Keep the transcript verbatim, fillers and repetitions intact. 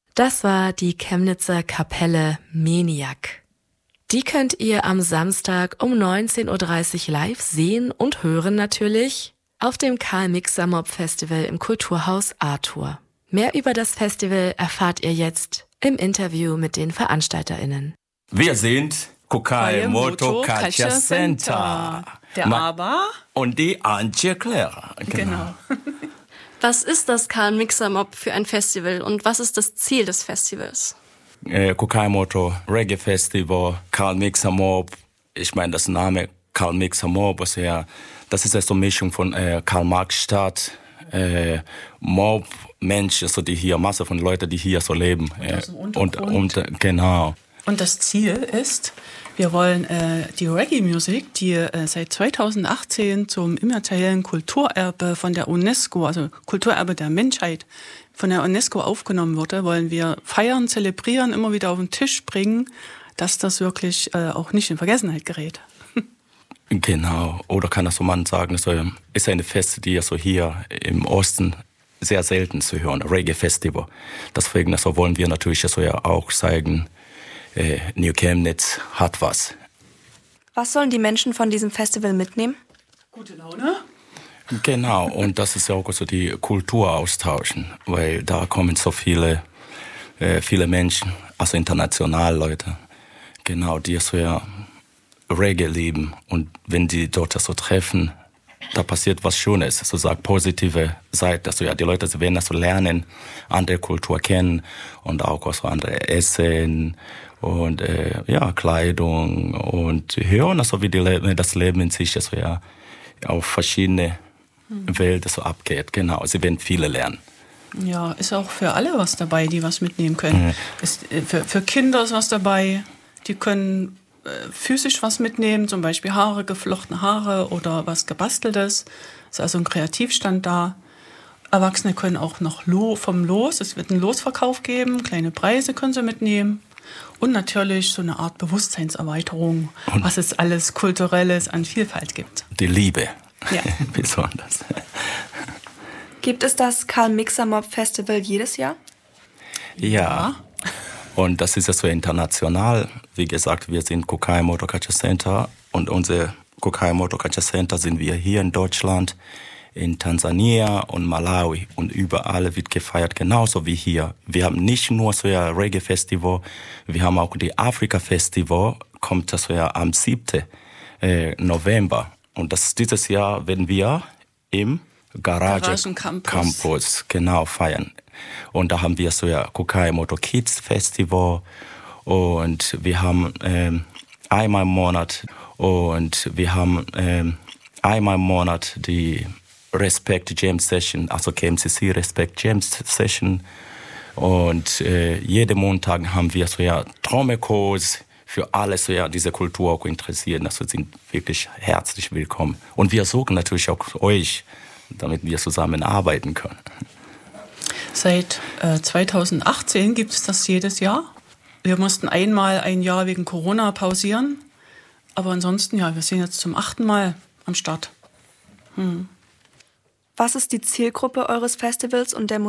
Das war die Chemnitzer Kapelle Meniac. Die könnt ihr am Samstag um neunzehn Uhr dreißig live sehen und hören natürlich auf dem Karl-Mixer-Mob-Festival im Kulturhaus Arthur. Mehr über das Festival erfahrt ihr jetzt im Interview mit den VeranstalterInnen. Wir sind Kokai-Moto Culture Center. Der Aber und die Antje Clara. Genau. Was ist das Karl-Mixer-Mob für ein Festival und was ist das Ziel des Festivals? Äh, Kokai-Moto Reggae Festival, Karl-Mixer-Mob. Ich meine, das Name Karl-Mixer-Mob ist ja, das ist ja so eine Mischung von äh, Karl-Marx-Stadt, äh, Mob, Menschen, so die hier, Masse von Leuten, die hier so leben. Äh, und, und genau. Und das Ziel ist, wir wollen äh, die Reggae-Musik, die äh, seit zweitausendachtzehn zum immateriellen Kulturerbe von der UNESCO, also Kulturerbe der Menschheit, von der UNESCO aufgenommen wurde, wollen wir feiern, zelebrieren, immer wieder auf den Tisch bringen, dass das wirklich äh, auch nicht in Vergessenheit gerät. Genau, oder kann das so man sagen, es ist eine Feste, die ja so hier im Osten sehr selten zu hören, Reggae-Festival. Deswegen also wollen wir natürlich so ja auch zeigen, äh, New Chemnitz hat was. Was sollen die Menschen von diesem Festival mitnehmen? Gute Laune. Genau, und das ist ja auch so die Kultur austauschen, weil da kommen so viele, äh, viele Menschen, also international Leute, genau, die so ja Reggae lieben. Und wenn die dort so treffen, da passiert was Schönes, so sagt positive Seite. Also ja, die Leute werden das so lernen, andere Kultur kennen und auch so andere Essen und äh, ja, Kleidung und hören, also wie die, das Leben in sich also ja auf verschiedene Welten so abgeht. Genau, sie werden viele lernen. Ja, ist auch für alle was dabei, die was mitnehmen können. Mhm. Ist, für, für Kinder ist was dabei, die können physisch was mitnehmen, zum Beispiel Haare, geflochtene Haare oder was Gebasteltes. Ist also ein Kreativstand da. Erwachsene können auch noch Lo- vom Los, es wird einen Losverkauf geben, kleine Preise können sie mitnehmen. Und natürlich so eine Art Bewusstseinserweiterung, und was es alles Kulturelles an Vielfalt gibt. Die Liebe, ja. Besonders. Gibt es das Karl-Mixer-Mob-Festival jedes Jahr? Ja. ja. Und das ist ja so international. Wie gesagt, wir sind Kokai-Moto Culture Center und unser Kokai-Moto Culture Center sind wir hier in Deutschland, in Tansania und Malawi und überall wird gefeiert, genauso wie hier. Wir haben nicht nur so ein Reggae-Festival, wir haben auch die Afrika-Festival, kommt das so ja am siebten November. Und das dieses Jahr werden wir im Garage Campus. Campus genau feiern. Und da haben wir so ja Kokai-Moto Kids Festival und wir haben ähm, einmal im Monat und wir haben ähm, einmal im Monat die Respect Jam Session, also K M C C Respect Jam Session und äh, jeden Montag haben wir so ja Trommelkurs für alle so ja diese Kultur auch interessieren, also sind wirklich herzlich willkommen und wir suchen natürlich auch euch, damit wir zusammen arbeiten können. Seit äh, zweitausendachtzehn gibt es das jedes Jahr. Wir mussten einmal ein Jahr wegen Corona pausieren. Aber ansonsten, ja, wir sind jetzt zum achten Mal am Start. Hm. Was ist die Zielgruppe eures Festivals und der